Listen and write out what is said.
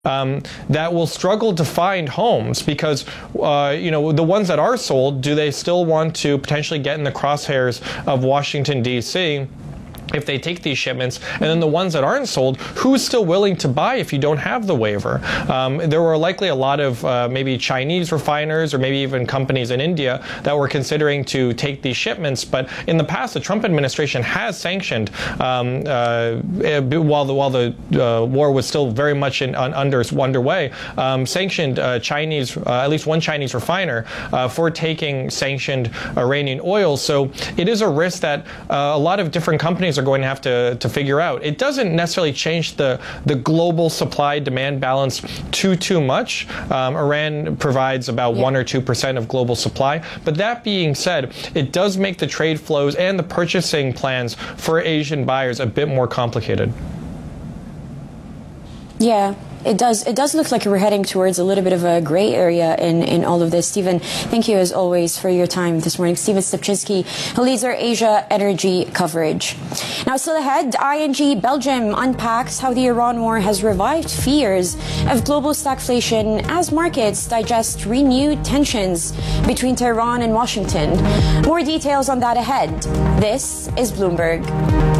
that will struggle to find homes because, the ones that are sold, do they still want to potentially get in the crosshairs of Washington, D.C.? If they take these shipments, and then the ones that aren't sold, who's still willing to buy if you don't have the waiver? There were likely a lot of maybe Chinese refiners or maybe even companies in India that were considering to take these shipments. But in the past, the Trump administration has sanctioned, while the war was still very much underway, sanctioned Chinese, at least one Chinese refiner, for taking sanctioned Iranian oil. So it is a risk that a lot of different companies are going to have to figure out. It doesn't necessarily change the global supply-demand balance too much. Iran provides about 1 or 2% of global supply. But that being said, it does make the trade flows and the purchasing plans for Asian buyers a bit more complicated. Yeah. It does look like we're heading towards a little bit of a gray area in all of this. Stephen, thank you as always for your time this morning. Stephen Stupczynski, who leads our Asia energy coverage. Now, still ahead, ING Belgium unpacks how the Iran war has revived fears of global stagflation as markets digest renewed tensions between Tehran and Washington. More details on that ahead. This is Bloomberg.